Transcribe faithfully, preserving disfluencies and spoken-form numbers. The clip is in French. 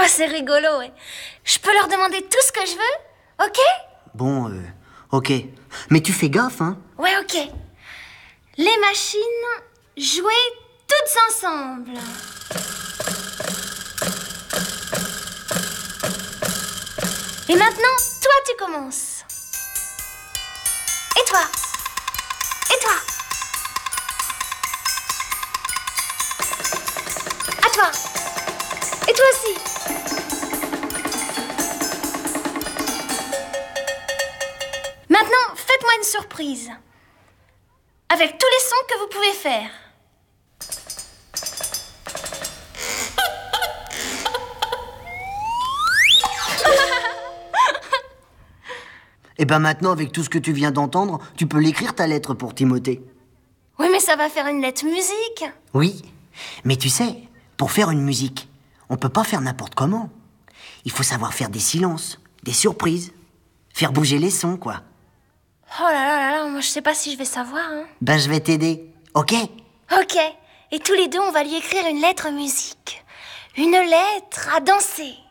Oh, c'est rigolo, ouais. Je peux leur demander tout ce que je veux, ok? Bon, euh, ok. Mais tu fais gaffe, hein? Ouais, ok. Les machines, jouer toutes ensemble. Et maintenant, toi, tu commences. Et toi? Et toi? À toi. Et toi aussi. Maintenant, faites-moi une surprise. Avec tous les sons que vous pouvez faire. Et ben maintenant, avec tout ce que tu viens d'entendre, tu peux l'écrire ta lettre pour Timothée. Oui, mais ça va faire une lettre musique. Oui, mais tu sais, pour faire une musique, on peut pas faire n'importe comment. Il faut savoir faire des silences, des surprises, faire bouger les sons, quoi. Oh là là là là, moi je sais pas si je vais savoir, hein. Ben je vais t'aider, ok? Ok, et tous les deux on va lui écrire une lettre musique. Une lettre à danser.